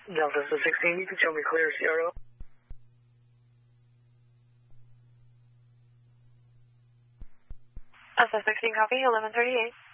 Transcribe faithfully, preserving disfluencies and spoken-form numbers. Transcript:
Delta sixteen, you can show me clear C R O. Delta sixteen, copy, eleven thirty-eight.